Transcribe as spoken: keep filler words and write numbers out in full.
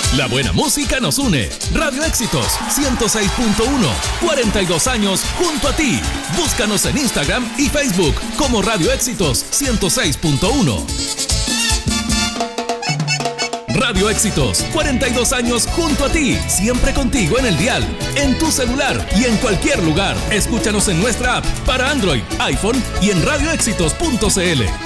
La buena música nos une. Radio Éxitos ciento seis punto uno. cuarenta y dos años junto a ti. Búscanos en Instagram y Facebook como Radio Éxitos ciento seis punto uno. Radio Éxitos, cuarenta y dos años junto a ti, siempre contigo en el dial, en tu celular y en cualquier lugar. Escúchanos en nuestra app para Android, iPhone y en radio éxitos punto c l.